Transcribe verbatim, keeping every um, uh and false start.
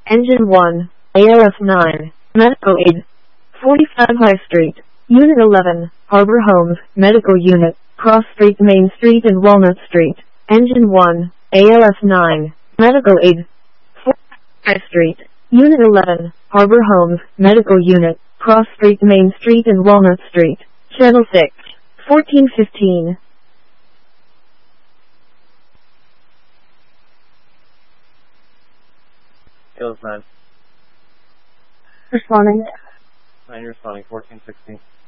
Engine one, A L F nine, Medical Aid. forty-five High Street, Unit eleven, Harbor Homes, Medical Unit, Cross Street, Main Street and Walnut Street. Engine one, A L F nine, Medical Aid. forty-five High Street, Unit eleven, Harbor Homes, Medical Unit, Cross Street, Main Street and Walnut Street. Channel six, fourteen fifteen. A L F nine. Responding. nine, you're responding, fourteen sixteen.